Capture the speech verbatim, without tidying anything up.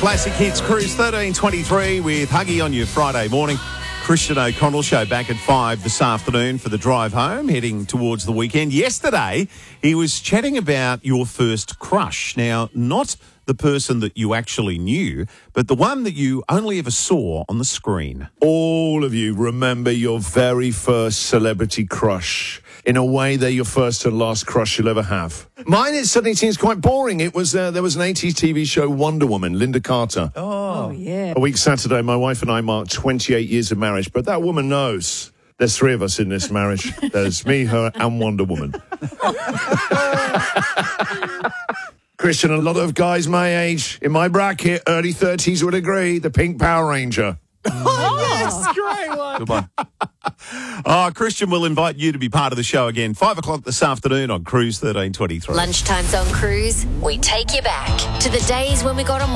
Classic Hits Cruise thirteen twenty-three with Huggy on your Friday morning. Christian O'Connell show back at five this afternoon for the drive home, heading towards the weekend. Yesterday, he was chatting about your first crush. Now, not the person that you actually knew, but the one that you only ever saw on the screen. All of you remember your very first celebrity crush. In a way, they're your first and last crush you'll ever have. Mine, it suddenly seems quite boring. It was uh, there was an eighties T V show, Wonder Woman, Linda Carter. Oh, yeah. A week Saturday, my wife and I marked twenty-eight years of marriage, but that woman knows. There's three of us in this marriage. There's me, her, and Wonder Woman. Christian, a lot of guys my age, in my bracket, early thirties, would agree. The Pink Power Ranger. Oh, yes, great one. Goodbye. Oh, Christian will invite you to be part of the show again. Five o'clock this afternoon on Cruise thirteen twenty-three. Lunchtimes on Cruise, we take you back to the days when we got a